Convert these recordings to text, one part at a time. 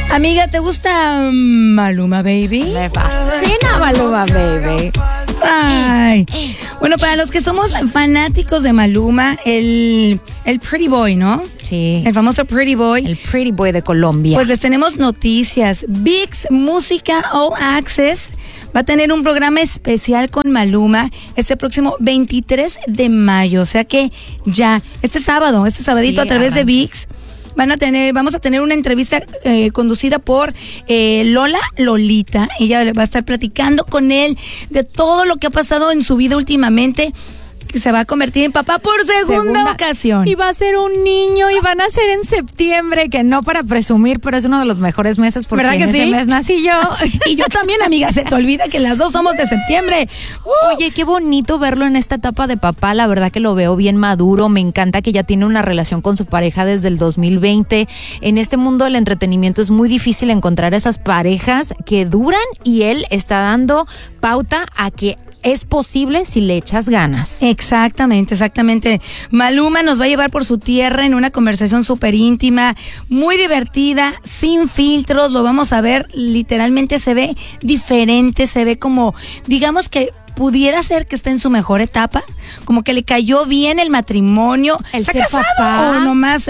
Amiga, ¿te gusta Maluma Baby? Me fascina Maluma Baby. Ay. Bueno, para los que somos fanáticos de Maluma, el Pretty Boy, ¿no? Sí. El famoso Pretty Boy. El Pretty Boy de Colombia. Pues les tenemos noticias. VIX Música All Access va a tener un programa especial con Maluma este próximo 23 de mayo. O sea que ya, este sabadito sí, a través de VIX. Vamos a tener una entrevista conducida por Lola Lolita. Ella va a estar platicando con él de todo lo que ha pasado en su vida últimamente, que se va a convertir en papá por segunda ocasión. Y va a ser un niño y van a ser en septiembre, que no para presumir, pero es uno de los mejores meses porque ¿verdad que en ese sí? mes nací yo. Y yo también, amiga, se te olvida que las dos somos de septiembre. Oye, qué bonito verlo en esta etapa de papá, la verdad que lo veo bien maduro, me encanta que ya tiene una relación con su pareja desde el 2020. En este mundo del entretenimiento es muy difícil encontrar esas parejas que duran y él está dando pauta a que es posible si le echas ganas. Exactamente. Maluma nos va a llevar por su tierra en una conversación súper íntima, muy divertida, sin filtros. Lo vamos a ver, literalmente se ve diferente, se ve como, digamos que pudiera ser que esté en su mejor etapa, como que le cayó bien el matrimonio. El ¿Está ser casado papá o nomás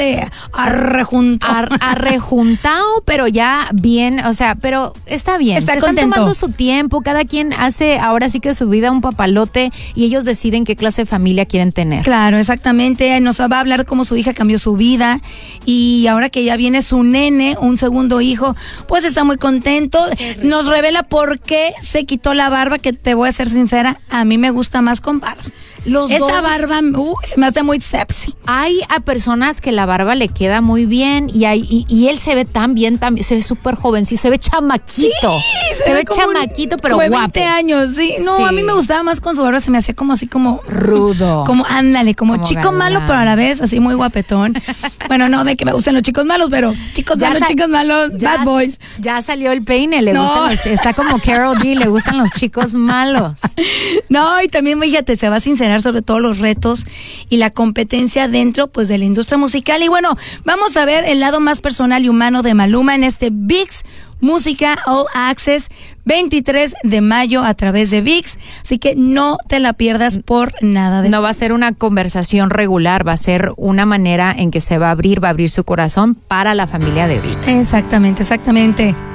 arrejuntado, pero ya bien, o sea, pero está bien. Está Se contento. Están tomando su tiempo, cada quien hace ahora sí que su vida un papalote y ellos deciden qué clase de familia quieren tener. Claro, exactamente. Nos va a hablar cómo su hija cambió su vida y ahora que ya viene su nene, un segundo hijo, pues está muy contento. Nos revela por qué se quitó la barba, que te voy a ser sincera, a mí me gusta más con barba. Esta barba se me hace muy sexy. Hay a personas que la barba le queda muy bien y él se ve tan bien, se ve súper joven, sí, se ve chamaquito. Sí, se ve chamaquito, pero como guapo. 20 años, sí. No, sí. A mí me gustaba más con su barba, se me hacía como así como rudo. Como chico galán. malo, pero a la vez así muy guapetón. Bueno, no de que me gusten los chicos malos, pero chicos malos, bad boys. Ya salió el peine, No. está como Karol G, le gustan los chicos malos. No, y también, fíjate, se va a sincerar sobre todos los retos y la competencia dentro, pues, de la industria musical. Y bueno, vamos a ver el lado más personal y humano de Maluma en este VIX Música All Access 23 de mayo a través de VIX, así que no te la pierdas por nada. No va a ser una conversación regular, va a ser una manera en que va a abrir su corazón para la familia de VIX. Exactamente.